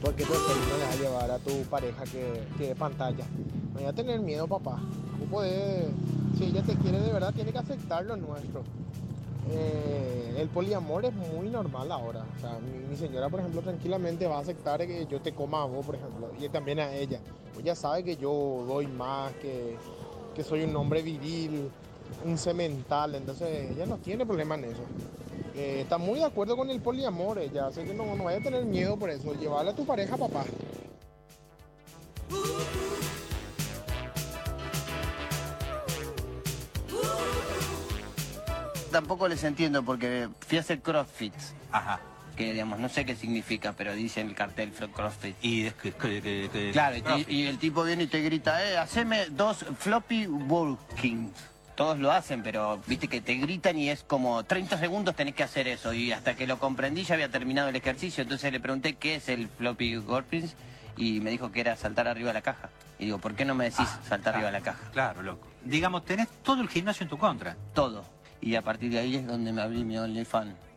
¿Por qué no le vas a llevar a tu pareja que de pantalla? No voy a tener miedo, papá. Tú podés, si ella te quiere de verdad, tiene que aceptar lo nuestro. El poliamor es muy normal ahora. O sea, mi señora, por ejemplo, tranquilamente va a aceptar que yo te coma a vos, por ejemplo, y también a ella. Ella sabe que yo doy más, que soy un hombre viril, un semental, entonces ella no tiene problema en eso. Está muy de acuerdo con el poliamor ella, así que no vaya a tener miedo por eso. Llevarle a tu pareja, papá. Tampoco les entiendo porque fui a hacer CrossFit. Ajá. Que digamos, no sé qué significa, pero dice en el cartel CrossFit. Y es que Claro, y el tipo viene y te grita, haceme 2 floppy walking. Todos lo hacen, pero viste que te gritan y es como 30 segundos tenés que hacer eso. Y hasta que lo comprendí ya había terminado el ejercicio. Entonces le pregunté qué es el floppy walking y me dijo que era saltar arriba de la caja. Y digo, ¿por qué no me decís saltar arriba de la caja? Claro, loco. Digamos, tenés todo el gimnasio en tu contra. Todo. Y a partir de ahí es donde me abrí mi OnlyFans.